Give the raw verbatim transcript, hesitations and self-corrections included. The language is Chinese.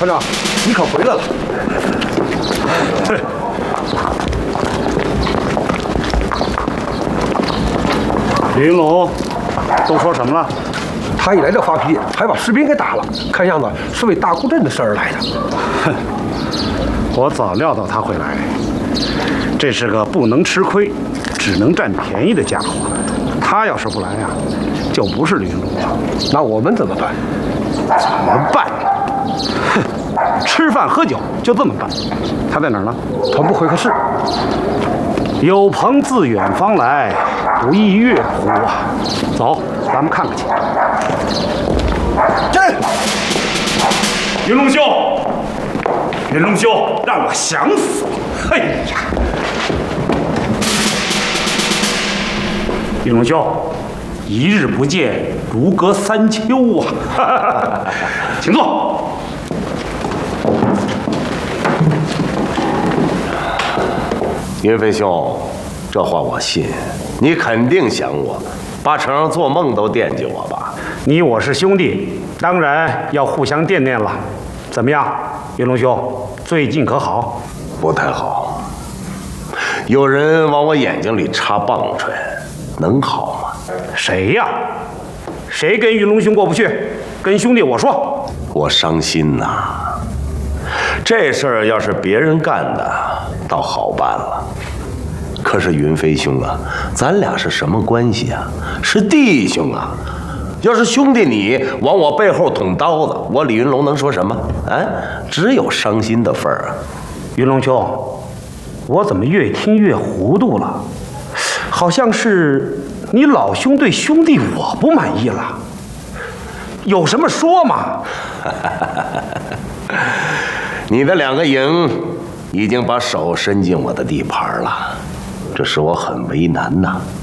团长，你可回来了。 李云龙都说什么了？ 他一来就发脾气，还把士兵给打了，看样子是为大沽镇的事儿来的。 哼，我早料到他会来。这是个不能吃亏，只能占便宜的家伙。他要是不来呀、啊，就不是李云龙了。 那我们怎么办？ 怎么办？哼，吃饭喝酒就这么办。他在哪儿呢？ 他不回可是。 有朋自远方来，不亦乐乎啊！走，咱们看看去。 进。 云龙兄，云龙兄，让我想死了！哎呀，云龙兄，一日不见，如隔三秋啊！请坐。 云飞兄，这话我信，你肯定想我，八成做梦都惦记我吧？ 你我是兄弟，当然要互相惦念了。怎么样，云龙兄，最近可好？ 不太好，有人往我眼睛里插棒槌，能好吗？ 谁呀？谁跟云龙兄过不去？跟兄弟我说。 我伤心呐。这事儿要是别人干的，倒好办了。可是云飞兄啊，咱俩是什么关系啊？是弟兄啊！要是兄弟你往我背后捅刀子，我李云龙能说什么？啊，只有伤心的份儿啊！ 云龙兄，我怎么越听越糊涂了？好像是你老兄对兄弟我不满意了。有什么说嘛？ 你的两个营已经把手伸进我的地盘了，这使我很为难呐。